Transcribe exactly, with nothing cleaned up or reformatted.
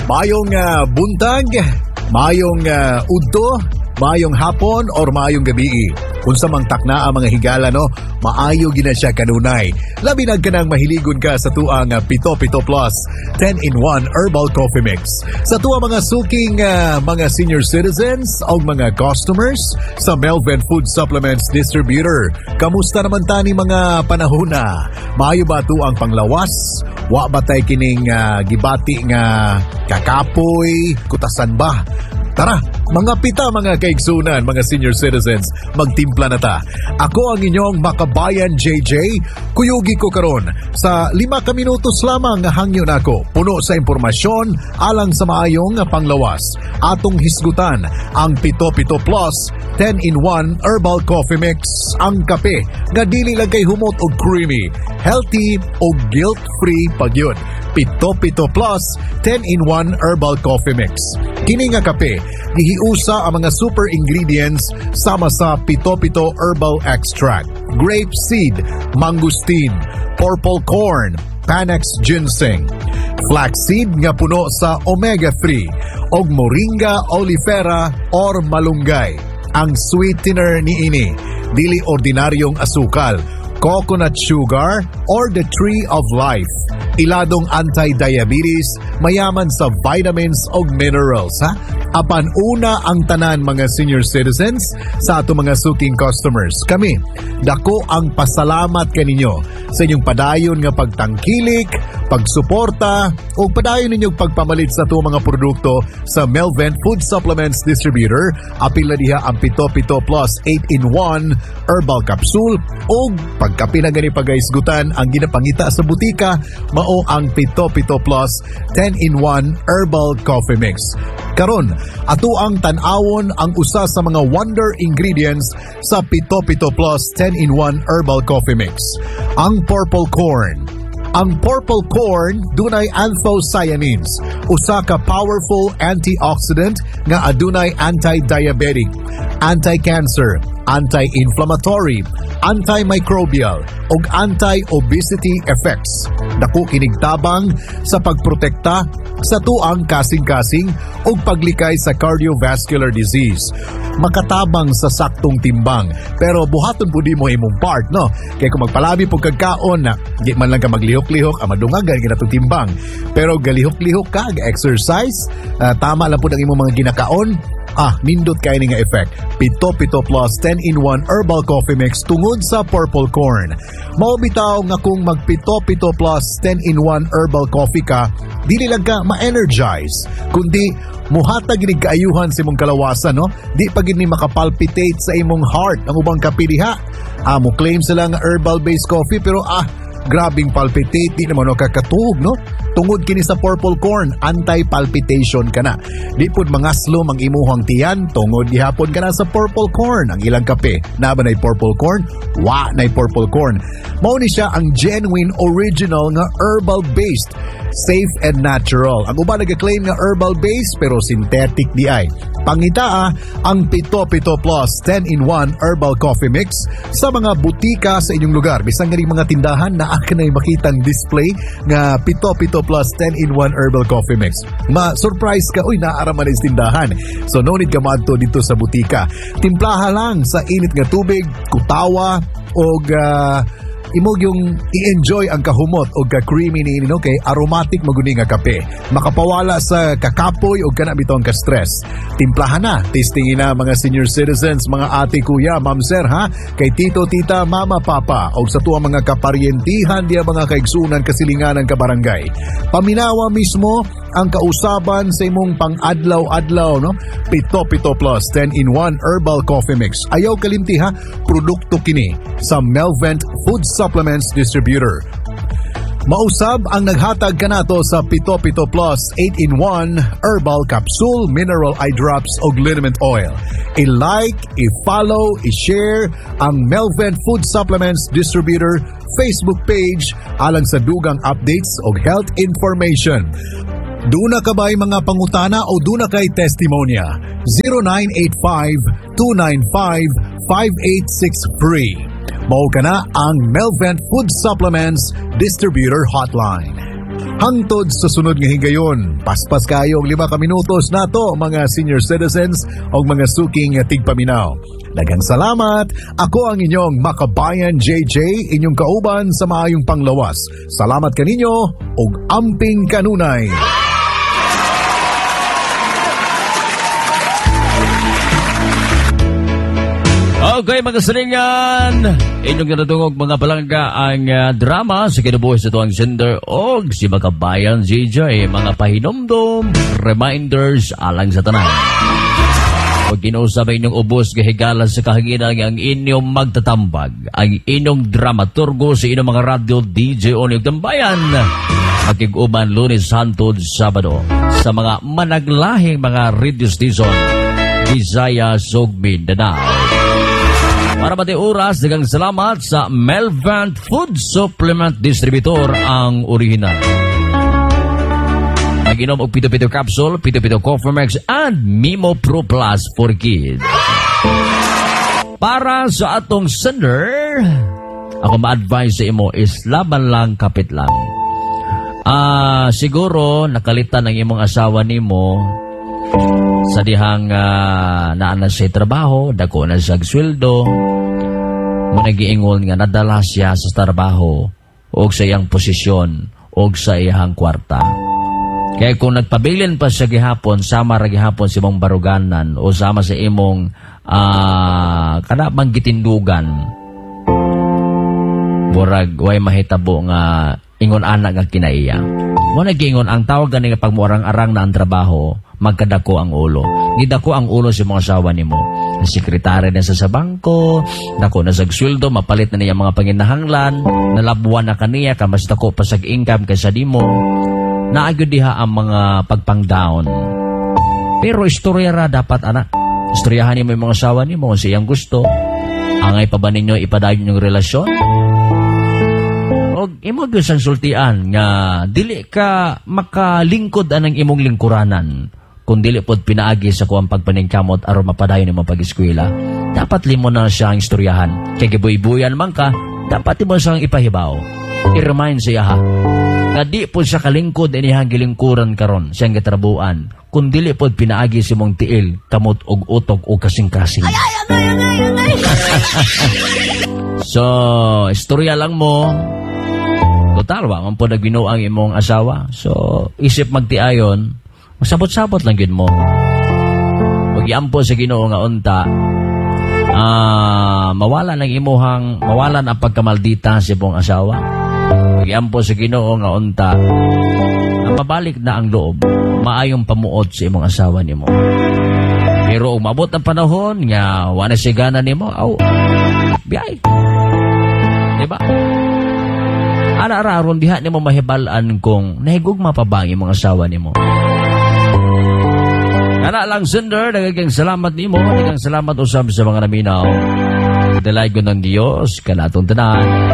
Mayong uh, buntag, mayong uh, udto, mayong hapon or mayong gabi. Unsa mang takna ang mga higala no, maayo gina siya kanunay. Labi na kanang mahiligon ka sa tuang uh, Pito Pito Plus ten in one Herbal Coffee Mix. Sa tuang mga suking uh, mga senior citizens o mga customers sa Melvin Food Supplements Distributor. Kamusta naman tani mga panahona? Maayo ba tuang panglawas? Wa ba tay kining uh, gibati nga kakapoy? Kutasan ba? Tara, mga pita, mga kaigsunan, mga senior citizens, magtimpla na ta. Ako ang inyong makabayan J J. Kuyugi ko karon sa lima ka minutos lamang nga hangyo nako. Puno sa impormasyon alang sa maayong panglawas. Atong hisgutan ang Pito Pito Plus ten in one Herbal Coffee Mix. Ang kape nga dili lang kay humot og creamy, healthy o guilt-free pagyud. Pito Pito Plus ten in one Herbal Coffee Mix. Kini nga kape gihiusa ang mga super ingredients sama sa Pito Pito Herbal Extract, grape seed, mangosteen, purple corn, Panax ginseng, flaxseed nga puno sa omega three, og moringa oleifera or malunggay. Ang sweetener niini dili ordinaryong asukal, coconut sugar or the tree of life. Iladong anti-diabetes, mayaman sa vitamins o minerals, ha? Apan una ang tanan mga senior citizens sa ato mga suking customers. Kami, dako ang pasalamat kaninyo sa inyong padayon nga pagtangkilik, pagsuporta, o padayon ninyong pagpamalit sa ato mga produkto sa Melvin Food Supplements Distributor. Apil na diha ang Pito Pito Plus eight in one Herbal Capsule o pagkapi na gani pagaisgutan ang ginapangita sa butika, mao ang Pito Pito Plus ten in one Herbal Coffee Mix. Karon, ato ang tan-awon ang usa sa mga wonder ingredients sa Pito Pito Plus ten in one Herbal Coffee Mix. Ang purple corn. Ang purple corn dunay anthocyanins, usa ka powerful antioxidant nga adunay anti-diabetic, anti-cancer, anti-inflammatory, antimicrobial ug anti-obesity effects. Dako kinig tabang sa pagprotekta sa tuang kasing-kasing ug paglikay sa cardiovascular disease. Makatabang sa saktong timbang, pero buhaton po di mo imong part, no? Kaya kung magpalabi po kagkaon na di man lang ka maglihok-lihok, ang madungagan ginatong timbang. Pero galihok-lihok ka, exercise, uh, tama lang po ng imong mga ginakaon, ah, nindot kayo nga effect. Pito Pito Plus ten in one Herbal Coffee Mix tungod sa purple corn. Mao bitaw nga kung mag Pito Pito Plus ten in one Herbal Coffee ka, dili lang ka ma-energize, kundi muhatag gid kaayuhan sa imong kalawasan, no? Di pa gid ni makapalpitate sa imong heart ang ubang kape diha. Ah, mo claim sila nga herbal-based coffee pero ah, grabing palpitate, di naman o kakatuog, no? Tungod kini sa purple corn, anti-palpitation ka na. Di pud mangaslom ang imuhang tiyan, tungod gihapon ka na sa purple corn. Ang ilang kape, na ba na'y purple corn? Wa na'y purple corn. Mao ni siya ang genuine original nga herbal-based, safe and natural. Ang uban nag-claim nga herbal-based pero synthetic di ay. Pangitaa ang Pito Pito Plus ten in one Herbal Coffee Mix sa mga butika sa inyong lugar. Bisang ganing mga tindahan na akin ay makitang display nga Pito Pito Plus ten in one Herbal Coffee Mix. Ma-surprise ka, uy, naaraman is tindahan. So no need ka madto dito sa butika. Timplaha lang sa init nga tubig, kutawa, o uh, imog yung i-enjoy ang kahumot o ka-creamy ni no, kay aromatic maguni nga kape. Makapawala sa kakapoy o kana bitong ka-stress. Timplahan na, tastingin na mga senior citizens, mga ate, kuya, ma'am, sir, ha? Kay tito, tita, mama, papa, o sa tuwa mga kaparyentihan diya mga kaigsunan kasilinganan ka barangay. Paminawa mismo ang kausaban sa imong pang-adlaw-adlaw, no? Pito Pito Plus ten in one Herbal Coffee Mix. Ayaw kalimti, ha? Produkto kini sa Melvin Food Supplements Distributor. Mausab ang naghatag kanato sa Pito Pito Plus eight in one Herbal Capsule, Mineral Eye Drops o Liniment Oil. I-like, i-follow, i-share ang Melvin Food Supplements Distributor Facebook page alang sa dugang updates o health information. Duna ka ba'y mga pangutana o duna kay testimonya? zero nine eight five, two nine five, five eight six three. Mao ka na ang Melvin Food Supplements Distributor Hotline. Hangtod sa sunod nga higayon, paspas kayo og lima ka minutos nato mga senior citizens o mga suking tigpaminaw. Daghang salamat. Ako ang inyong Makabayan J J, inyong kauban sa maayong panglawas. Salamat kaninyo og amping kanunay. Okay, mga salingan, inyong natutungog mga palangga ang uh, drama sa kinabuhi sa tuwang gender o si Makabayan J J, mga pahinomdom, reminders alang sa tanan. Huwag kinausapay inyong ubos kahigala sa kahanginan ang inyong magtatambag, ang inyong dramaturgo sa inyong mga radio D J o niyong tambayan. Makig-uban Lunes, hangtod Sabado sa mga managlahing mga radio station, Visayas ug Mindanao. Para pati oras, dagang salamat sa Melvant Food Supplement Distributor, ang original. Nag-inom og Pito-Pito Capsule, Pito-Pito Coffee Max, and Mimo Pro Plus for Kids. Para sa atong sender, ako ma-advise sa imo is laban lang, kapit lang. Ah, uh, siguro nakalitan ng imong asawa nimo sa dihang uh, naanas sa trabaho, dako na sa sweldo, mo nagiingon nga nadala siya sa trabaho o sa iyang posisyon o sa iyang kwarta. Kaya kung nagpabilin pa siya gihapon, sama ra gihapon si mong baruganan o sama sa imong uh, kanabang gitindugan, murag way mahitabo nga ingon anak nga kinaiya. Mo nagiingon ang tawag gani nga pagmuarang-arang na ang trabaho, magkadako ang ulo. Gidako ang ulo si mga asawa nimo. Sekretary na sa sa bangko, dako na sa sweldo, mapalit na niya mga panginahanglan, nalabuan na kaniya, kamas dako pa sa income kaysa di mo. Naagyo diha ang mga pagpang-down. Pero istorya ra dapat, anak. Istoryahan niyo yung mga asawa nimo sa iyang gusto. Angay pa ba ninyo ipadayon yung relasyon? O imo gyud sultian nga dili ka makalingkod anang imong lingkuranan kung dili pod pinaagi sa kuang pagpaningkamot aron mapadayon imong pag-eskwela. Dapat limo na siyang istoryahan. Kay gibuy-buyan man ka, dapat mo siyang ipahibaw. I-remind siya ha nga di pod siya kalingkod inihang gilingkuran karon siyang gitrabuan kung dili pod pinaagi si mong tiil, kamot og utok o kasing-kasing. Ay, ay, ay, ay, ay, ay. So, istorya lang mo. Total, wa man po nagbinuo ang imong asawa. So, isip magtiayon, masabot-sabot lang yun mo. Huwag iampo sa Ginoo nga unta, uh, mawala ng imuhang, mawala ang pagkamaldita sa imong asawa. Huwag iampo sa Ginoo nga unta, mabalik na ang loob, maayong pamuot sa imong asawa nimo. Pero umabot ang panahon nga wala siya gana nimo, aw, biyay. Diba? Ara-araron diha nimo mahibalan kung nahigugma pa ba ang imong asawa nimo. Kana lang sender, daghang salamat nimo, daghang salamat usab sa mga naminaw. Dalay ko ng Dios kanatong tanan.